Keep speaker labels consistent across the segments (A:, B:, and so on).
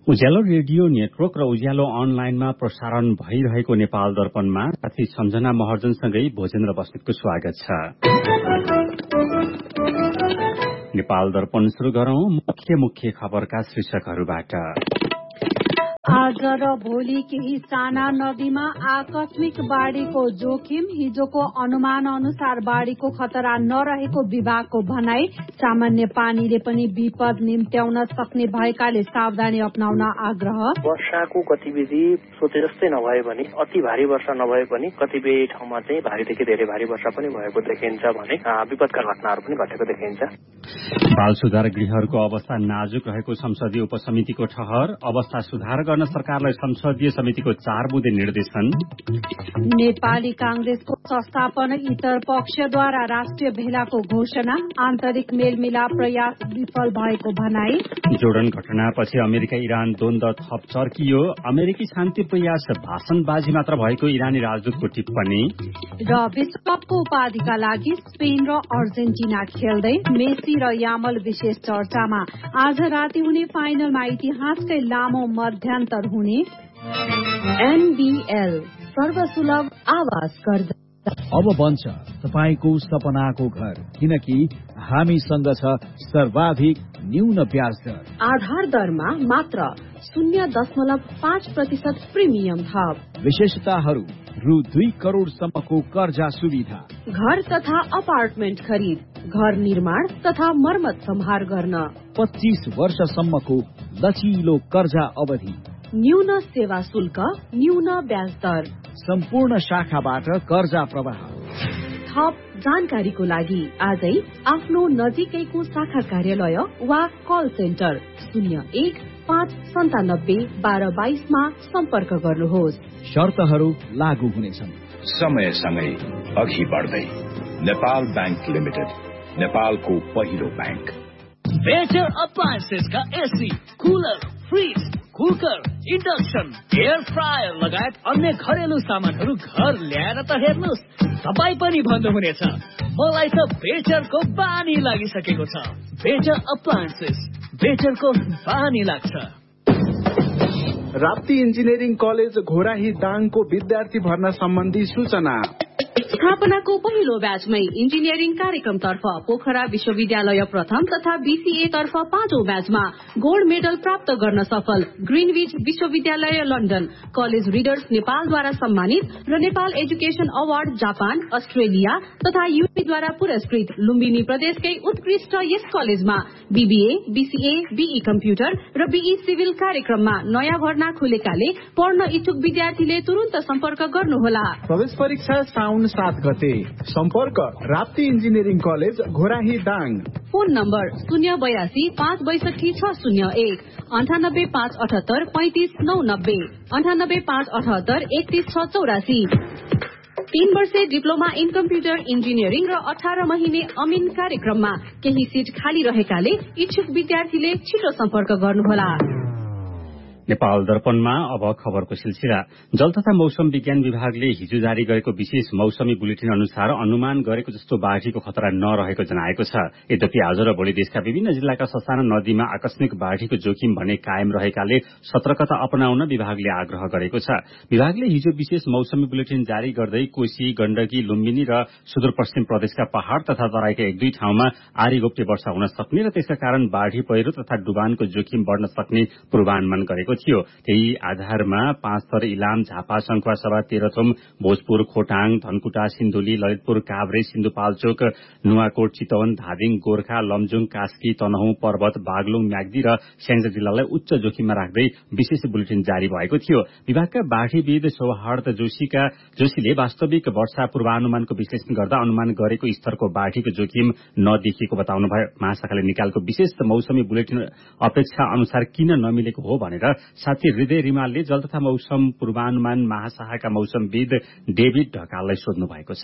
A: उज्यालो radio network र उज्यालो अनलाइनमा प्रसारण भइरहेको नेपाल दर्पणमा साथी सम्झना महर्जनसँगै भोजेन्द्र बस्नेतको स्वागत छ। नेपाल दर्पण शुरू गरौं मुख्य खबरका शीर्षकहरूबाट।
B: आज र भोलि केही साना नदीमा आकस्मिक बाढ़ीको जोखिम। हिजोको अनुमान अनुसार बाढ़ीको खतरा नरहेको विभागको भनाई। सामान्य पानीले पनि विपद निम्त्याउन सक्ने भएकाले सावधानी अपनाउन आग्रह।
C: वर्षाको गतिविधि सोचे जस्तै नभए पनि अति भारी वर्षा नभए पनि कतिपय ठाउँमा चाहिँ भारीदेखि धेरै भारी वर्षा पनि भएको देखिन्छ भने विपदका घटनाहरू पनि घटेको देखिन्छ।
A: बाल सुधार गृहहरूको अवस्था नाजुक रहेको संसदीय उपसमितिको ठहर। अवस्था सुधार गर्न सरकारलाई संसदीय समितिको 4 बुँदे निर्देशन।
B: नेपाली कांग्रेसको संस्थापन इतर पक्षद्वारा राष्ट्रिय भेलाको घोषणा। आन्तरिक मेलमिलाप प्रयास विफल भएको भनाई।
A: जोर्डन घटनापछि अमेरिका इरान द्वन्द्व थप चर्कियो। अमेरिकी शान्ति प्रयास भाषणबाजी मात्र भएको इरानी राजदूतको टिप्पणी।
B: र विश्वकपको उपाधिका लागि स्पेन र अर्जेन्टिना खेल्दै। मेसी र यामल विशेष चर्चामा। आज राति हुने फाइनलमा इतिहासकै लामो मध्यान्तर हुने।
D: NBL सर्वसुलभ आवास कर्जा
E: अब बन्छ तपाईको सपनाको घर, किनकि हामीसँग छ सर्वाधिक न्यून ब्याज दर।
D: आधार दरमा मात्र 0.5% प्रिमियम थप।
E: विशेषताहरू रु 2 करोडसम्मको कर्जा सुविधा।
D: घर तथा अपार्टमेन्ट खरिद, घर निर्माण तथा मर्मत सम्हार गर्न
E: 25 वर्षसम्मको लचिलो कर्जा अवधि।
D: न्यून सेवा शुल्क, न्यून ब्याज दर।
E: सम्पूर्ण शाखाबाट कर्जा प्रवाह।
D: थप जानकारीको लागि आजै आफ्नो नजिकैको शाखा कार्यालय वा कल सेन्टर 01-597-1222 मा सम्पर्क गर्नुहोस्।
E: शर्तहरू लागू हुनेछन्।
F: समयसँगै अघि बढ्दै नेपाल बैंक लिमिटेड, नेपालको पहिलो bank.
G: Better अप्लायन्सेसका AC, cooler, fridge, cooker, induction, air fryer लगायत अन्य घरेलु सामानहरू घर ल्याएर त हेर्नुहोस्, तपाईँ पनि भन्नुहुनेछ मलाई त बेटरको बानी लागिसकेको छ। बेटर अप्लायन्सेस, बेटरको बानी लाग्छ।
H: राप्ती इन्जिनियरिङ कलेज घोराही दाङको विद्यार्थी भर्ना सम्बन्धी सूचना।
D: स्थापनाको पहिलो ब्याचमै इन्जिनियरिङ कार्यक्रमतर्फ पोखरा विश्वविद्यालय प्रथम तथा BCA तर्फ 5औं ब्याचमा गोल्ड मेडल प्राप्त गर्न सफल ग्रीनविच विश्वविद्यालय लन्डन, कलेज रिडर्स नेपालद्वारा सम्मानित र Nepal education award Japan, Australia तथा युपीद्वारा पुरस्कृत लुम्बिनी प्रदेशकै उत्कृष्ट यस कलेजमा BBA, BCA, BE कम्प्युटर र BE सिभिल कार्यक्रममा नयाँ भर्ना खुलेकाले पढ्न इच्छुक विद्यार्थीले तुरुन्त सम्पर्क गर्नुहोला।
H: प्रवेश परीक्षा साउन 7 गते। सम्पर्क Rapti engineering college Ghorahi Dang.
D: Phone number 082-562-601, 98-578-35990, 98-578-31684। 3 वर्षे डिप्लोमा इन कम्प्युटर इन्जिनियरिङ र 18 महिने अमिन कार्यक्रममा केही सिट खाली रहेकाले इच्छुक विद्यार्थीले छिटो सम्पर्क गर्नुहोला।
A: नेपाल दर्पणमा अब खबरको सिलसिला। जल तथा मौसम विज्ञान विभागले हिजो जारी गरेको विशेष मौसमी बुलेटिन अनुसार अनुमान गरेको जस्तो बाढ़ीको खतरा नरहेको जनाएको छ। यद्यपि आज र भोलि देशका विभिन्न जिल्लाका ससाना नदीमा आकस्मिक बाढ़ीको जोखिम भने कायम रहेकाले सतर्कता अपनाउन विभागले आग्रह गरेको छ। विभागले हिजो विशेष मौसमी बुलेटिन जारी गर्दै कोशी, गण्डकी, लुम्बिनी र सुदूरपश्चिम प्रदेशका पहाड़ तथा तराईका 1-2 ठाउँमा आरीघोप्टे वर्षा हुन सक्ने र त्यसका कारण बाढ़ी पहिरो तथा डुबानको जोखिम बढ़न सक्ने पूर्वानुमान गरेको थियो। त्यही आधारमा 5 थर इलाम, झापा, सङ्खुवा, सभा, तेह्रथुम, भोजपुर, खोटाङ, धनकुटा, सिन्धुली, ललितपुर, काभ्रे, सिन्धुपाल्चोक, नुवाकोट, चितवन, धादिङ, गोर्खा, लमजुङ, कास्की, तनहुँ, पर्वत, बागलुङ, म्याग्दी र स्याङ्जा जिल्लालाई उच्च जोखिममा राख्दै विशेष बुलेटिन जारी भएको थियो। विभागका बाढ़ीविद सौहार्द जोशीले वास्तविक वर्षा पूर्वानुमानको विश्लेषण गर्दा अनुमान गरेको स्तरको बाढ़ीको जोखिम नदेखिएको बताउनुभयो। महाशाखाले निकालेको विशेष मौसमी बुलेटिन अपेक्षा अनुसार किन नमिलेको हो भनेर साथी हृदय रिमालले जल तथा मौसम पूर्वानुमान महाशाखाका मौसमविद डेभिड ढकाललाई सोध्नु भएको छ।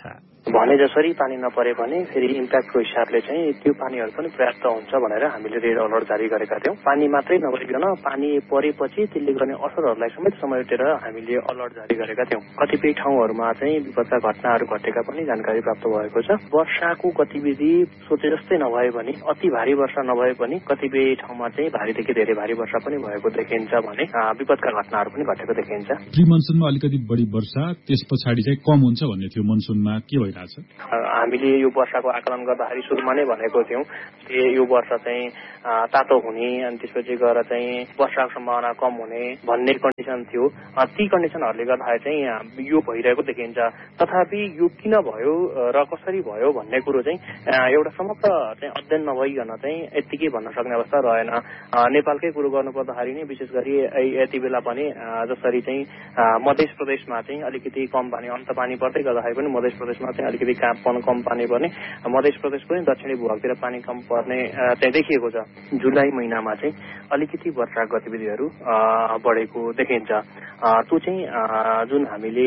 C: भने जसरी पानी नपरे भने फेरि इम्प्याक्टको हिसाबले चाहिँ त्यो पानीहरू पनि पर्याप्त हुन्छ भनेर हामीले रेड अलर्ट जारी गरेका थियौँ। पानी मात्रै नभइकन पानी परेपछि त्यसले गर्ने असरहरूलाई समेत समेटेर हामीले अलर्ट जारी गरेका थियौँ। कतिपय ठाउँहरूमा चाहिँ विपदका घटनाहरू घटेका पनि जानकारी प्राप्त भएको छ। वर्षाको गतिविधि सोचे जस्तै नभए पनि अति भारी वर्षा नभए पनि कतिपय ठाउँमा चाहिँ भारीदेखि धेरै भारी वर्षा पनि भएको देखिन्छ भने विपदका घटनाहरू पनि घटेको देखिन्छ।
I: प्री मनसुनमा अलिकति बढी वर्षा त्यस पछाडि चाहिँ कम हुन्छ भन्ने थियो, मनसुनमा के भइरहेछ?
C: हामीले यो वर्षाको आकलन गर्दाखेरि सुरुमा नै भनेको थियौँ यो वर्ष चाहिँ तातो हुने अनि त्यसपछि गएर चाहिँ वर्षाको सम्भावना कम हुने भन्ने कन्डिसन थियो। ती कन्डिसनहरूले गर्दाखेरि चाहिँ यो भइरहेको देखिन्छ। तथापि यो किन भयो र कसरी भयो भन्ने कुरो चाहिँ एउटा समग्र चाहिँ अध्ययन नभइकन चाहिँ यत्तिकै भन्न सक्ने अवस्था रहेन। नेपालकै कुरो गर्नुपर्दाखेरि नै विशेष गरी यति बेला पनि जसरी चाहिँ मध्य प्रदेशमा चाहिँ अलिकति कम पानी अन्त पानी पर्दै गर्दाखेरि पनि मध्य प्रदेशमा चाहिँ अलिकति कम पानी पर्ने, मध्य प्रदेश पनि दक्षिणी भूभागतिर पानी कम पर्ने चाहिँ देखिएको छ। जुलाई महिनामा चाहिँ अलिकति वर्षा गतिविधिहरू बढेको देखिन्छ। त्यो चाहिँ जुन हामीले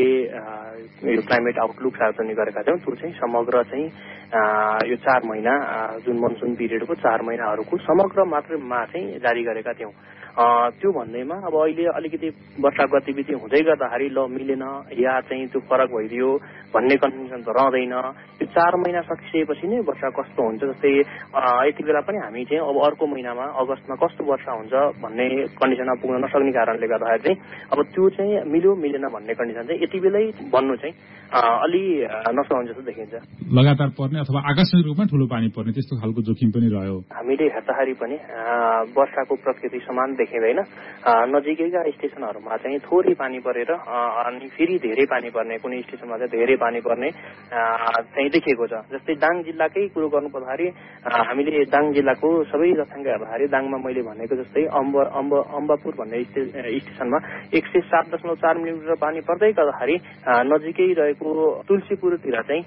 C: यो क्लाइमेट आउटलुक सार्वजनिक गरेका थियौँ त्यो चाहिँ समग्र चाहिँ यो 4 महिना जुन मनसुन पिरियडको 4 महिनाहरूको समग्र मात्रमा चाहिँ जारी गरेका थियौँ। त्यो भन्दैमा अब अहिले अलिकति वर्षा गतिविधि हुँदै गर्दाखेरि ल मिलेन या चाहिँ त्यो फरक भइदियो भन्ने कन्डिसन त रहँदैन। यो 4 महिना सकिसकेपछि नै वर्षा कस्तो हुन्छ, जस्तै यति बेला पनि हामी चाहिँ अब अर्को महिनामा अगस्तमा कस्तो वर्षा हुन्छ भन्ने कन्डिसनमा पुग्न नसक्ने कारणले गर्दाखेरि चाहिँ अब त्यो चाहिँ मिल्यो मिलेन भन्ने कन्डिसन चाहिँ यति बेलै भन्नु चाहिँ अलि नसहज जस्तो देखिन्छ।
I: लगातार पर्ने अथवा आकस्मिक रूपमा ठूलो पानी पर्ने त्यस्तो खालको जोखिम पनि रह्यो।
C: हामीले हेर्दाखेरि पनि वर्षाको प्रकृति समान देखिँदैन। नजिकैका स्टेशनहरूमा चाहिँ थोरै पानी परेर अनि फेरि धेरै पानी पर्ने, कुनै स्टेशनमा चाहिँ धेरै पानी पर्ने चाहिँ देखिएको छ। जस्तै दाङ जिल्लाकै कुरो गर्नुपर्दाखेरि हामीले दाङ जिल्लाको सबै तथ्याङ्क हेर्दाखेरि दाङमा मैले भनेको जस्तै अम्बापुर भन्ने स्टेशनमा 107.4 मिलिमिटर पानी पर्दै गर्दाखेरि नजिकै रहेको तुलसीपुरतिर चाहिँ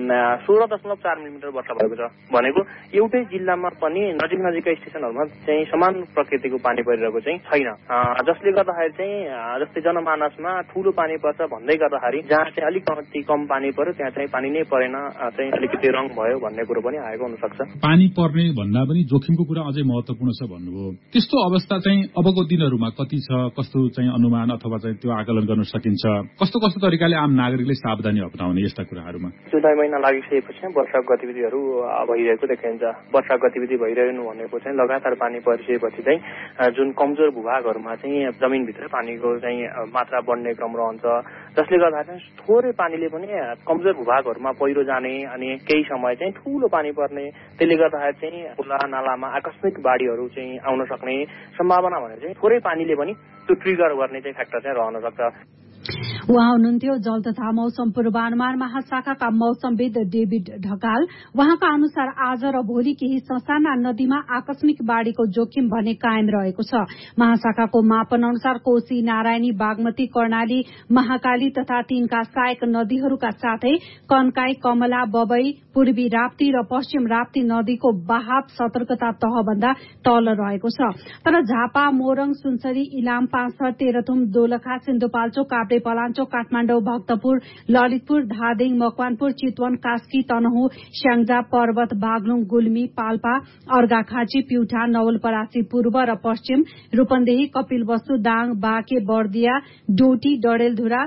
C: 16.4 मिलिमिटर वर्षा भएको छ। भनेको एउटै जिल्लामा पनि नजिकका स्टेशनहरूमा चाहिँ समान प्रकृतिको पानी परिरहेको चाहिँ छैन, जसले गर्दाखेरि चाहिँ जस्तै जनमानसमा ठूलो पानी पर्छ भन्दै गर्दाखेरि जहाँ चाहिँ अलिक कम पानी पर्यो त्यहाँ चाहिँ पानी नै परेन, चाहिँ अलिकति रङ भयो भन्ने कुरो पनि आएको हुन सक्छ।
I: पानी पर्ने भन्दा पनि जोखिमको कुरा अझै महत्त्वपूर्ण छ भन्नुभयो। त्यस्तो अवस्था चाहिँ अबको दिनहरूमा कति छ, कस्तो चाहिँ अनुमान अथवा चाहिँ त्यो आकलन गर्न सकिन्छ? कस्तो कस्तो तरिकाले आम नागरिकले सावधानी अपनाउने यस्ता कुराहरूमा?
C: जुलाई महिना लागिसकेपछि वर्षाको गतिविधिहरू भइरहेको देखिन्छ। वर्षा गतिविधि भइरहनु भनेको चाहिँ लगातार पानी परिसकेपछि चाहिँ जुन कमजोर भूभागहरूमा चाहिँ जमिनभित्र पानीको चाहिँ मात्रा बढ्ने क्रम रहन्छ, जसले गर्दाखेरि थोरै पानीले पनि कमजोर भूभागहरूमा पहिरो जाने अनि केही समय चाहिँ ठूलो पानी पर्ने, त्यसले गर्दाखेरि चाहिँ खोला नालामा आकस्मिक बाढीहरू चाहिँ आउन सक्ने सम्भावना भने चाहिँ थोरै पानीले पनि त्यो ट्रिगर गर्ने चाहिँ फ्याक्टर चाहिँ रहन सक्छ।
B: उहाँ हुनुहुन्थ्यो जल तथा मौसम पूर्वानुमान महाशाखाका मौसमविद डेभिड ढकाल। उहाँका अनुसार आज र भोलि केही ससाना नदीमा आकस्मिक बाढ़ीको जोखिम भने कायम रहेको छ। महाशाखाको मापन अनुसार कोशी, नारायणी, बागमती, कर्णाली, महाकाली तथा तिनका सहायक नदीहरूका साथै कन्काई, कमला, बबई, पूर्वी राप्ती र पश्चिम राप्ती नदीको बहाव सतर्कता तहभन्दा तल रहेको छ। तर झापा, मोरङ, सुनसरी, इलाम, पाँचथर, तेह्रथुम, दोलखा, सिन्धुपाल्चोक, काभ्रे, पलाञ्चोक, काठमाडौँ, भक्तपुर, ललितपुर, धादिङ, मकवानपुर, चितवन, कास्की, तनहुँ, स्याङ्जा, पर्वत, बागलुङ, गुल्मी, पाल्पा, अर्घाखाँची, प्युठान, नवलपरासी पूर्व र पश्चिम, रूपन्देही, कपिलवस्तु, दाङ, बाँके, बर्दिया, डोटी, डडेलधुरा,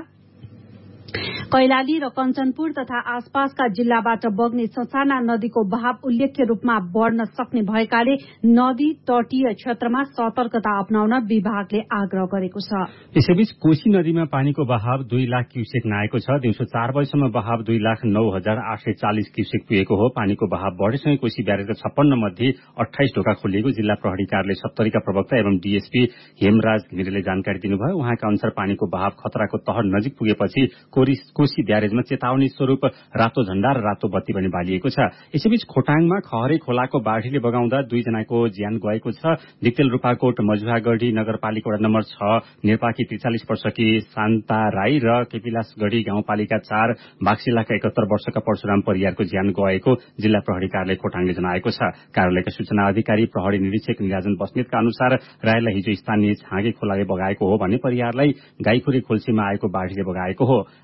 B: कैलाली र कञ्चनपुर तथा आसपासका जिल्लाबाट बग्ने ससाना नदीको बहाव उल्लेख्य रूपमा बढ़न सक्ने भएकाले नदी तटीय क्षेत्रमा सतर्कता अपनाउन विभागले आग्रह गरेको छ।
A: यसैबीच कोशी नदीमा पानीको बहाव 2 लाख क्युसेक नआएको छ। दिउँसो 4 बजेसम्म बहाव 2,09,840 क्युसेक पुगेको हो। पानीको बहाव बढेसँगै कोशी ब्यारेजका 56 मध्ये 28 ढोका खोलिएको जिल्ला प्रहरी कार्यालय सप्तरीका प्रवक्ता एवं डीएसपी हेमराज घिमिरेले जानकारी दिनुभयो। उहाँका अनुसार पानीको बहाव खतराको तह नजिक पुगेपछि कोशी ब्यारेजमा चेतावनी स्वरूप रातो झण्डा र रातो बत्ती पनि बालिएको छ। यसैबीच खोटाङमा खहरे खोलाको बाढ़ीले बगाउँदा 2 जनाको ज्यान गएको छ। दिक्तेल रूपाकोट मजुवागढ़ी नगरपालिका वडा नम्बर 6 निर्पाकी 43 वर्षकी शान्ता राई र केपिलासगढ़ी गाउँपालिका 4 बाक्सिलाका 71 वर्षका परशुराम परियारको ज्यान गएको जिल्ला प्रहरी कार्यालय खोटाङले जनाएको छ। कार्यालयका सूचना अधिकारी प्रहरी निरीक्षक निराजन बस्नेतका अनुसार राईलाई हिजो स्थानीय छाँगे खोलाले बगाएको हो भने परियारलाई गाईखुरी खोल्सीमा आएको बाढ़ीले बगाएको हो। आफन्त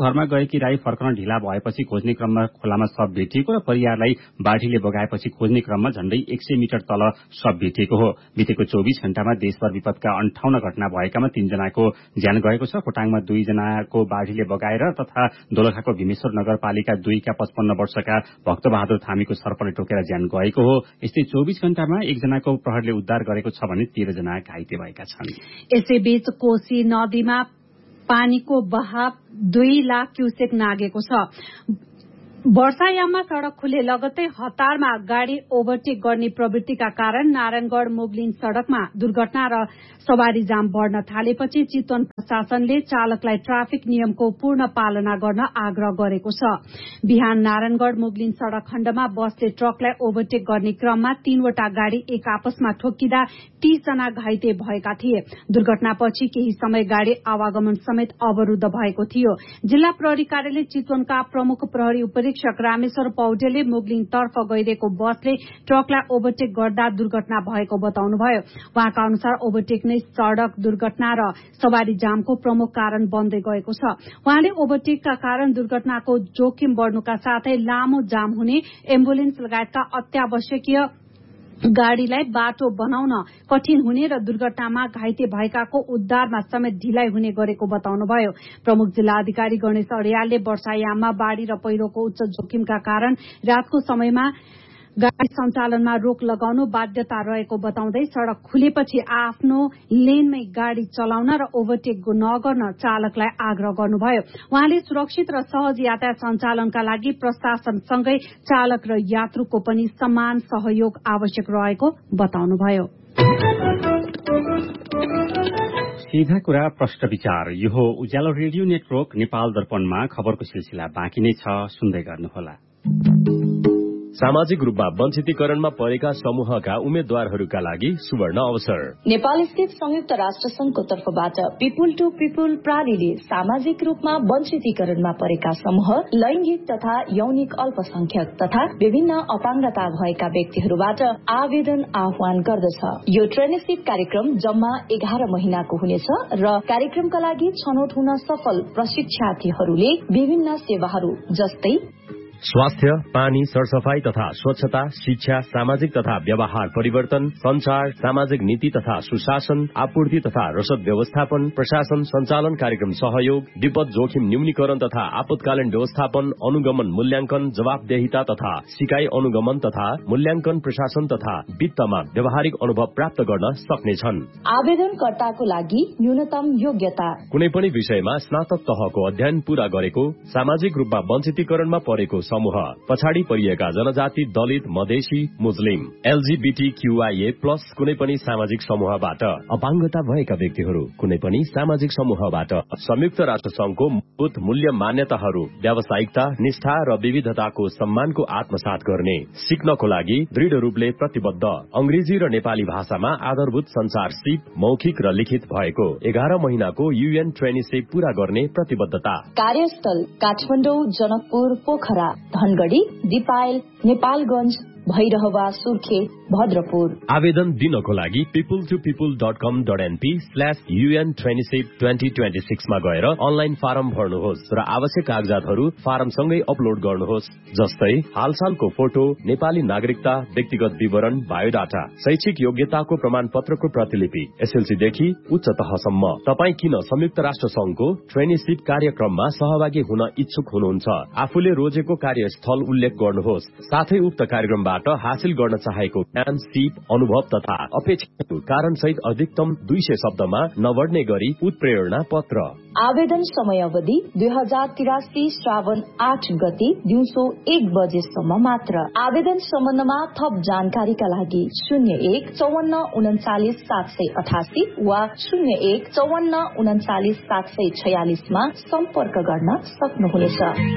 A: घरमा गएकी राई फर्कन ढिला भएपछि खोज्ने क्रममा खोलामा शव भेटिएको र परिवारलाई बाढीले बगाएपछि खोज्ने क्रममा झण्डै 100 मिटर तल शव भेटिएको हो। बितेको 24 घण्टामा देशभर विपदका 58 घटना भएकामा 3 जनाको ज्यान गएको छ। खोटाङमा 2 जनाको बाढीले बगाएर तथा दोलखाको भीमेश्वर नगरपालिका 2 का 55 वर्षका भक्तबहादुर थामीको सर्पले टोकेर ज्यान गएको हो। यस्तै 24 घण्टामा 1 जनाको प्रहरले उद्धार गरेको छ भने 13 जना घाइते भएका छन्।
B: यसैबीच कोशी नदीमा पानीको बहाव 2 लाख क्युसेक नागेको छ। वर्षायाममा सड़क खुले लगत्तै हतारमा गाड़ी ओभरटेक गर्ने प्रवृत्तिका कारण नारायणगढ़ मोगलिन सड़कमा दुर्घटना र सवारी जाम बढ़न थालेपछि चितवन प्रशासनले चालकलाई ट्राफिक नियमको पूर्ण पालना गर्न आग्रह गरेको छ। बिहान नारायणगढ़ मोगलिन सड़क खण्डमा बसले ट्रकलाई ओभरटेक गर्ने क्रममा 3वटा गाड़ी एक आपसमा ठोक्किँदा 30 जना घाइते भएका थिए। दुर्घटनापछि केही समय गाड़ी आवागमन समेत अवरूद्ध भएको थियो। जिल्ला प्रहरी कार्यालय चितवनका प्रमुख प्रहरी उपरीक्षक रामेश्वर पौडेलले मोगलिन तर्फ गइरहेको बसले ट्रकलाई ओभरटेक गर्दा दुर्घटना भएको बताउनुभयो। उहाँका अनुसार ओभरटेक नै सड़क दुर्घटना र सवारी जामको प्रमुख कारण बन्दै गएको छ। उहाँले ओभरटेकका कारण दुर्घटनाको जोखिम बढ़नुका साथै लामो जाम हुने, एम्बुलेन्स लगायतका अत्यावश्यकीय गाड़ीलाई बाटो बनाउन कठिन हुने र दुर्घटनामा घाइते भएकाको उद्धारमा समेत ढिलाइ हुने गरेको बताउनुभयो। प्रमुख जिल्ला अधिकारी गणेश अर्यालले वर्षायाममा बाढ़ी र पहिरोको उच्च जोखिमका कारण रातको समयमा गाड़ी सञ्चालनमा रोक लगाउनु बाध्यता रहेको बताउँदै सड़क खुलेपछि आफ्नो लेनमै गाड़ी चलाउन र ओभरटेक नगर्न चालकलाई आग्रह गर्नुभयो। उहाँले सुरक्षित र सहज यातायात सञ्चालनका लागि प्रशासनसँगै चालक र यात्रुको पनि समान सहयोग आवश्यक रहेको बताउनुभयो।
A: सीधा कुरा प्रश्न विचार। यो हो उज्यालो रेडियो नेटवर्क नेपाल दर्पणमा खबरको सिलसिला बाँकी नै छ, सुन्दै गर्नुहोला।
J: सामाजिक रूपमा वञ्चितीकरणमा परेका समूहका उम्मेद्वारहरूका लागि सुवर्ण अवसर।
K: नेपाल स्थित संयुक्त राष्ट्र संघको तर्फबाट पिपुल टू पिपुल प्रणालीले सामाजिक रूपमा वञ्चितीकरणमा परेका समूह, लैंगिक तथा यौनिक अल्पसंख्यक तथा विभिन्न अपाङ्गता भएका व्यक्तिहरूबाट आवेदन आह्वान गर्दछ। यो ट्रेनिसिप कार्यक्रम जम्मा 11 महिनाको हुनेछ र कार्यक्रमका लागि छनौट हुन सफल प्रशिक्षार्थीहरूले विभिन्न सेवाहरू जस्तै
J: स्वास्थ्य, पानी, सरसफाई तथा स्वच्छता, शिक्षा, सामाजिक तथा व्यवहार परिवर्तन, संचार, सामाजिक नीति तथा सुशासन, आपूर्ति तथा रसद व्यवस्थापन, प्रशासन संचालन कार्यक्रम सहयोग, विपद जोखिम न्यूनीकरण तथा आपतकालीन व्यवस्थापन, अनुगमन मूल्यांकन, जवाबदेहिता तथा सिकाइ अनुगमन तथा मूल्यांकन, प्रशासन तथा वित्तमा व्यावहारिक अनुभव प्राप्त गर्न सक्नेछन्।
K: आवेदनकर्ताको लागि न्यूनतम योग्यता
J: कुनै पनि विषयमा स्नातक तहको अध्ययन पूरा गरेको, सामाजिक रूपमा वञ्चितीकरणमा परेको समूह, पछाडि परिएका जनजाति, दलित, मधेसी, मुस्लिम, LGBTQIA+ कुनै पनि सामाजिक समूहबाट, अपाङ्गता भएका व्यक्तिहरू कुनै पनि सामाजिक समूहबाट, संयुक्त राष्ट्र संघको मूलभूत मूल्य मान्यताहरू, व्यावसायिकता, निष्ठा र विविधताको सम्मानको आत्मसात गर्ने, सिक्नको लागि दृढ रूपले प्रतिबद्ध, अंग्रेजी र नेपाली भाषामा आधारभूत संचार सिप मौखिक र लिखित भएको 11 महिनाको UN ट्रेनिसिप पूरा गर्ने प्रतिबद्धता।
K: कार्यस्थल काठमाडौँ, जनकपुर, पोखरा, धनगढ़ी, दिपायल, नेपालगंज, भैरहवा, सुर्खेत, भद्रपुर। आवेदन दिनको लागि people2people.com.np/UN ट्रेनिसिप 2026 मा गएर अनलाइन फारम भर्नुहोस् र आवश्यक कागजातहरू फारमसँगै अपलोड गर्नुहोस्, जस्तै हालसालको फोटो, नेपाली नागरिकता, व्यक्तिगत विवरण, बायोडाटा, शैक्षिक योग्यताको प्रमाणपत्रको प्रतिलिपि, SLC देखि उच्च तहसम्म। तपाई किन संयुक्त राष्ट्र संघको ट्रेनिसिप कार्यक्रममा सहभागी हुन इच्छुक हुनुहुन्छ? आफूले रोजेको कार्यस्थल उल्लेख गर्नुहोस्, साथै उक्त कार्यक्रमबाट हासिल गर्न चाहेको ज्ञान, सिप, अनुभव तथा अपेक्षित कारण सहित अधिकतम 200 शब्दमा नबढ्ने गरी उत्प्रेरणा पत्र। आवेदन समयावधि 2083 श्रावण 8 गते दिउँसो 1 बजेसम्म मात्र। आवेदन सम्बन्धमा थप जानकारीका लागि 01 54 39 788 वा 01 54 39 746 मा सम्पर्क गर्न सक्नुहुनेछ।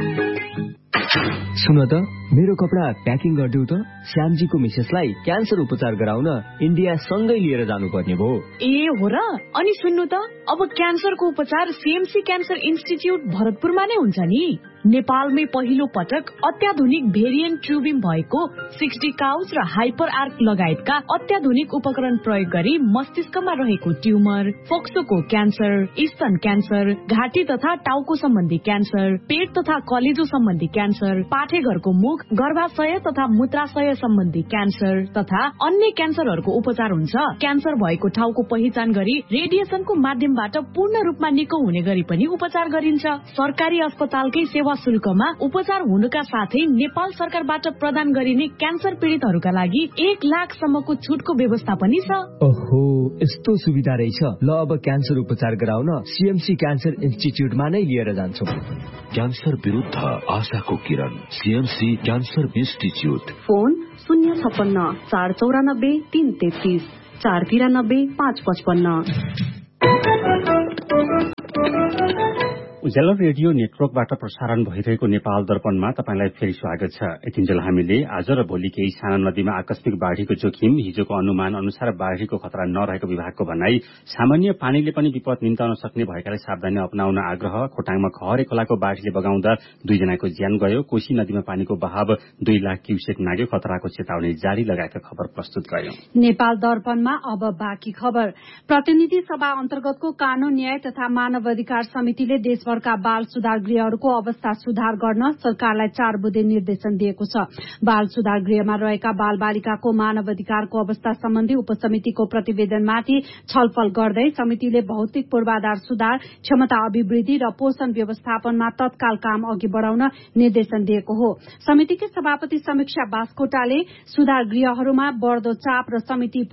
L: सुन त, मेरो कपडा प्याकिङ गरिदेऊ त। श्यामजीको मिसेसलाई क्यान्सर उपचार गराउन इन्डिया सँगै लिएर जानुपर्ने भयो।
M: ए हो र? अनि सुन्नु त, अब क्यान्सरको उपचार CMC क्यान्सर इन्स्टिच्युट भरतपुरमा नै हुन्छ नि। नेपालमै पहिलो पटक अत्याधुनिक भेरिएन्ट ट्रुबिम भएको 60 काउच र हाइपर आर्क लगायतका अत्याधुनिक उपकरण प्रयोग गरी मस्तिष्कमा रहेको ट्युमर, फोक्सोको क्यान्सर, स्तन क्यान्सर, घाँटी तथा टाउको सम्बन्धी क्यान्सर, पेट तथा कलेजो सम्बन्धी क्यान्सर, पाठेघरको मुख, गर्भाशय तथा मूत्राशय सम्बन्धी क्यान्सर तथा अन्य क्यान्सरहरूको उपचार हुन्छ। क्यान्सर भएको ठाउँको पहिचान गरी रेडिएसनको माध्यमबाट पूर्ण रूपमा निको हुने गरी पनि उपचार गरिन्छ। सरकारी अस्पतालकै सेवा शुल्कमा उपचार हुनुका साथै नेपाल सरकारबाट प्रदान गरिने क्यान्सर पीडितहरूका लागि 1 लाखसम्मको छुटको व्यवस्था पनि छ।
L: ओहो, यस्तो सुविधा रहेछ। ल अब क्यान्सर उपचार गराउन सीएमसी क्यान्सर इन्स्टिच्युटमा नै लिएर जान्छौँ।
N: क्यान्सर विरुद्ध आशाको किरण, सीएमसी क्यान्सर इन्स्टिच्युट।
D: फोन 056 494 333 493 555।
A: उज्यालो रेडियो नेटवर्कबाट प्रसारण भइरहेको नेपाल दर्पणमा तपाईंलाई फेरि स्वागत छ। यतिन्जेल हामीले आज र भोलि केही साना नदीमा आकस्मिक बाढ़ीको जोखिम, हिजोको अनुमान अनुसार बाढ़ीको खतरा नरहेको विभागको भनाई, सामान्य पानीले पनि विपद निम्ताउन सक्ने भएकाले सावधानी अपनाउन आग्रह, खोटाङमा खहरे खोलाको बाढ़ीले बगाउँदा 2 जनाको ज्यान गयो, कोशी नदीमा पानीको बहाव 2 लाख क्युसेक नाग्यो, खतराको चेतावनी जारी लगाएका खबर प्रस्तुत गर्यौं।
B: नेपाल दर्पणमा अब बाँकी खबर। प्रतिनिधि सभा अन्तर्गतको कानून, न्याय तथा मानव अधिकार समितिले देशभर का बाल सुधार गृहहरूको अवस्था सुधार गर्न सरकारलाई 4 बुँदे निर्देशन दिएको छ। बाल सुधार गृहमा रहेका बाल बालिकाको मानव अधिकारको अवस्था सम्बन्धी उपसमितिको प्रतिवेदनमाथि छलफल गर्दै समितिले भौतिक पूर्वाधार सुधार, क्षमता अभिवृद्धि र पोषण व्यवस्थापनमा तत्काल काम अघि बढ़ाउन निर्देशन दिएको हो। समितिका सभापति समीक्षा बास्कोटाले सुधार गृहहरूमा बढ़दो चाप र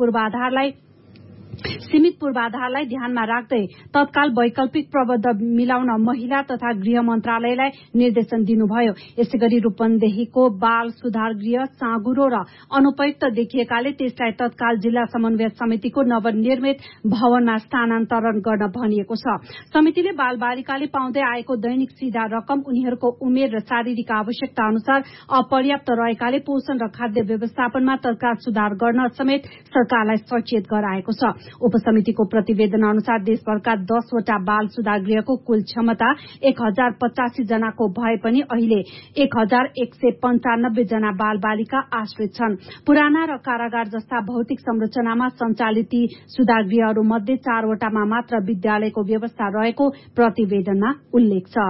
B: सीमित पूर्वाधारलाई ध्यानमा राख्दै तत्काल वैकल्पिक प्रबन्ध मिलाउन महिला तथा गृह मन्त्रालयलाई निर्देशन दिनुभयो। यसैगरी रूपन्देहीको बाल सुधार गृह साँगुरो र अनुपयुक्त देखिएकाले त्यसलाई तत्काल जिल्ला समन्वय समितिको नवनिर्मित भवनमा स्थानान्तरण गर्न भनिएको छ। समितिले बाल बालिकाले पाउँदै आएको दैनिक सीधा रकम, उनीहरूको उमेर र शारीरिक आवश्यकता अनुसार अपर्याप्त रहेकाले पोषण र खाद्य व्यवस्थापनमा तत्काल सुधार गर्न समेत सरकारलाई सचेत गराएको छ। उपसमितिको प्रतिवेदन अनुसार देशभरका 10 वटा बाल सुधार गृहको कुल क्षमता 1085 जनाको भए पनि अहिले 1195 जना बाल बालिका आश्रित छन्। पुराना र कारागार जस्ता भौतिक संरचनामा सञ्चालित ती सुधार गृहहरू मध्ये 4 वटामा मात्र विद्यालयको व्यवस्था रहेको प्रतिवेदनमा उल्लेख छ।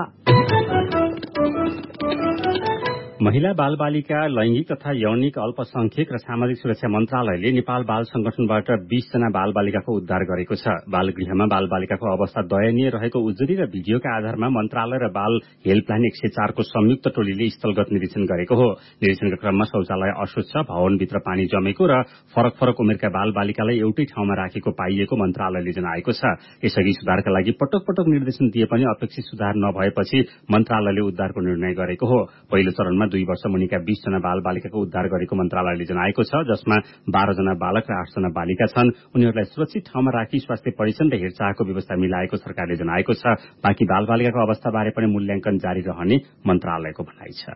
A: महिला बाल बालिका, लैंगिक तथा यौनिक अल्पसंख्यक र सामाजिक सुरक्षा मन्त्रालयले नेपाल बाल संगठनबाट 20 जना बाल बालिकाको उद्धार गरेको छ। बाल गृहमा बाल बालिकाको अवस्था दयनीय रहेको उजुरी र भिडियोका आधारमा मन्त्रालय र बाल हेल्पलाइन 104 को संयुक्त टोलीले स्थलगत निरीक्षण गरेको हो। निरीक्षणका क्रममा शौचालय अस्वच्छ, भवनभित्र पानी जमेको र फरक फरक उमेरका बाल बालिकालाई एउटै ठाउँमा राखेको पाइएको मन्त्रालयले जनाएको छ। यसअघि सुधारका लागि पटक पटक निर्देशन दिए पनि अपेक्षित सुधार नभएपछि मन्त्रालयले उद्धारको निर्णय गरेको हो। पहिलो चरणमा 2 वर्ष मुनिका 20 जना बाल बालिकाको उद्धार गरेको मन्त्रालयले जनाएको छ, जसमा 12 जना बालक र 8 जना बालिका छन्। उनीहरूलाई सुरक्षित ठाउँमा राखी स्वास्थ्य परीक्षण र हेरचाहको व्यवस्था मिलाएको सरकारले जनाएको छ। बाँकी बाल बालिकाको अवस्थाबारे पनि मूल्याङ्कन जारी रहने मन्त्रालयको भनाइ छ।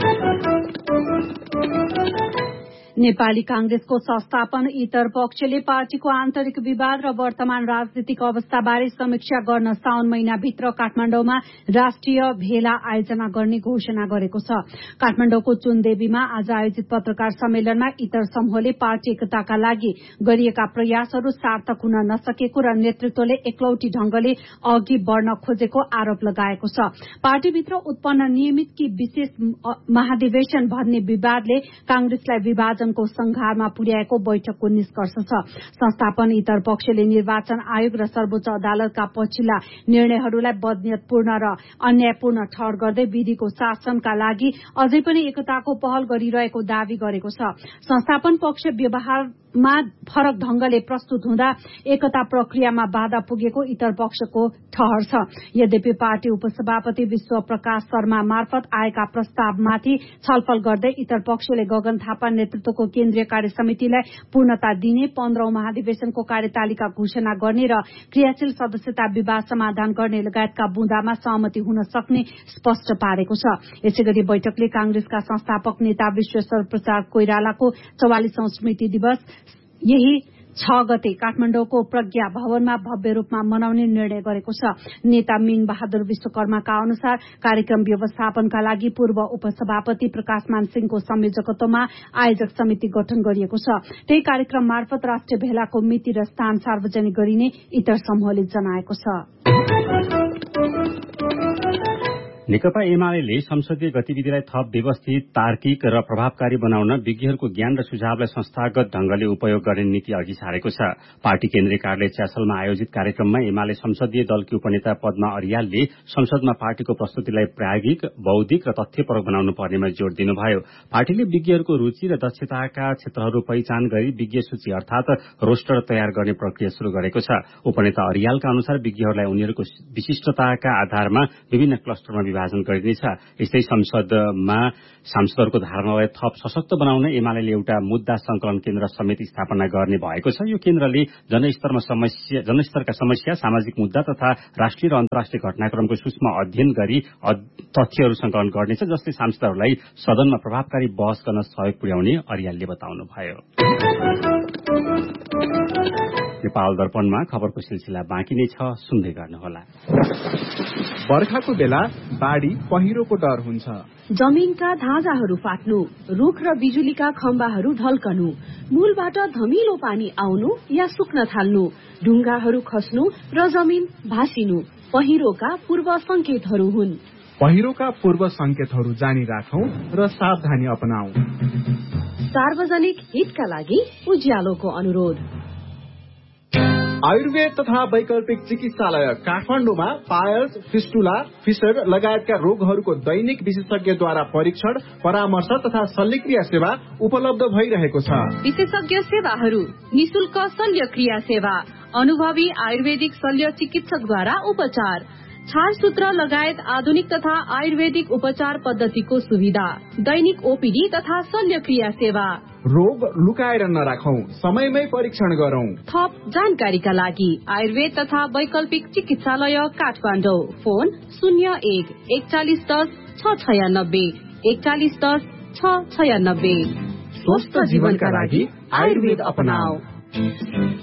B: नेपाली कांग्रेसको संस्थापन इतर पक्षले पार्टीको आन्तरिक विवाद र वर्तमान राजनीतिक अवस्थाबारे समीक्षा गर्न साउन महिनाभित्र काठमाडौँमा राष्ट्रिय भेला आयोजना गर्ने घोषणा गरेको छ। काठमाडौँको चुनदेवीमा आज आयोजित पत्रकार सम्मेलनमा इतर समूहले पार्टी एकताका लागि गरिएका प्रयासहरू सार्थक हुन नसकेको र नेतृत्वले एकलौटी ढंगले अघि बढ़न खोजेको आरोप लगाएको छ। पार्टीभित्र उत्पन्न नियमित कि विशेष महाधिवेशन भन्ने विवादले कांग्रेसलाई विभाजन को संघारमा पुर्याएको बैठकको निष्कर्ष छ। संस्थापन इतर पक्षले निर्वाचन आयोग र सर्वोच्च अदालतका पछिल्ला निर्णयहरूलाई बदनियतपूर्ण र अन्यायपूर्ण ठहर गर्दै विधिको शासनका लागि अझै पनि एकताको पहल गरिरहेको दावी गरेको छ। संस्थापन पक्ष व्यवहारमा फरक ढंगले प्रस्तुत हुँदा एकता प्रक्रियामा बाधा पुगेको इतर पक्षको ठहर छ। यद्यपि पार्टी उपसभापति विश्व प्रकाश शर्मा मार्फत आएका प्रस्तावमाथि छलफल गर्दै इतर पक्षले गगन थापा नेतृत्वको केन्द्रीय कार्य समितिलाई पूर्णता दिने, 15औं महाधिवेशनको कार्यतालिका घोषणा गर्ने र क्रियाशील सदस्यता विवाद समाधान गर्ने लगायतका बुँदामा सहमति हुन सक्ने स्पष्ट पारेको छ। यसैगरी बैठकले कांग्रेसका संस्थापक नेता विश्वेश्वर प्रसाद कोइरालाको 44औं स्मृति दिवस यही 6 गते काठमाडौँको प्रज्ञा भवनमा भव्य रूपमा मनाउने निर्णय गरेको छ। नेता मीन बहादुर विश्वकर्माका अनुसार कार्यक्रम व्यवस्थापनका लागि पूर्व उपसभापति प्रकाशमान सिंहको संयोजकत्वमा आयोजक समिति गठन गरिएको छ। त्यही कार्यक्रम मार्फत राष्ट्रिय भेलाको मिति र स्थान सार्वजनिक गरिने इतर समूहले जनाएको छ।
A: नेकपा एमाले संसदीय गतिविधिलाई थप व्यवस्थित, तार्किक र प्रभावकारी बनाउन विज्ञहरूको ज्ञान र सुझावलाई संस्थागत ढंगले उपयोग गर्ने नीति अघि सारेको छ। पार्टी केन्द्रीय कार्यालय च्यासलमा आयोजित कार्यक्रममा एमाले संसदीय दलकी उपनेता पद्मा अर्यालले संसदमा पार्टीको प्रस्तुतिलाई प्रायोगिक, बौद्धिक र तथ्यपरक बनाउनु पर्नेमा जोड़ दिनुभयो। पार्टीले विज्ञहरूको रुचि र दक्षताका क्षेत्रहरू पहिचान गरी विज्ञ सूची अर्थात रोस्टर तयार गर्ने प्रक्रिया शुरू गरेको छ। उपनेता अर्यालका अनुसार विज्ञहरूलाई उनीहरूको विशिष्टताका आधारमा विभिन्न क्लस्टरमा विभाजन गरिनेछ। यस्तै संसदमा सांसदहरूको धारणालाई थप सशक्त बनाउन एमाले एउटा मुद्दा संकलन केन्द्र समेत स्थापना गर्ने भएको छ। यो केन्द्रले जनस्तरका समस्या, सामाजिक मुद्दा तथा राष्ट्रिय र अन्तर्राष्ट्रिय घटनाक्रमको सूक्ष्म अध्ययन गरी तथ्यहरू संकलन गर्नेछ, जसले सांसदहरूलाई सदनमा प्रभावकारी बहस गर्न सहयोग पुर्याउने अर्यालले बताउनुभयो। नेपाल दर्पणमा खबरको सिलसिला बाँकी नै छ, सुन्दै गर्नुहोला।
H: बर्खाको बेला बाढी पहिरोको डर हुन्छ।
D: जमिनका धाजाहरू फाट्नु, रुख र बिजुलीका खम्बाहरू ढल्कनु, मूलबाट धमिलो पानी आउनु या सुक्न थाल्नु, ढुङ्गाहरू खस्नु र जमिन भासिनु पहिरोका पूर्व संकेतहरू हुन्।
H: पहिरोका पूर्व संकेतहरू जानी राखौं र सावधानी अपनाऊ।
D: सार्वजनिक हितका लागि उज्यालोको अनुरोध।
H: आयुर्वेद तथा वैकल्पिक चिकित्सालय काठमाडौँमा पायल्स, फिस्टुला, फिसर लगायतका रोगहरूको दैनिक विशेषज्ञद्वारा परीक्षण, परामर्श तथा शल्यक्रिया सेवा उपलब्ध भइरहेको छ।
D: विशेषज्ञ सेवाहरू: निशुल्क शल्यक्रिया सेवा, अनुभवी आयुर्वेदिक शल्य चिकित्सकद्वारा उपचार, छालसूत्र लगायत आधुनिक तथा आयुर्वेदिक उपचार पद्धतिको सुविधा, दैनिक ओपीडी तथा शल्यक्रिया सेवा।
H: रोग लुकाएर नराखौं, समयमै परीक्षण गरौं।
D: थप जानकारीका लागि आयुर्वेद तथा वैकल्पिक चिकित्सालय काठमाडौँ। फोन 01-4110-696 4110-696।
H: स्वस्थ जीवनका लागि आयुर्वेद अपनाऊ।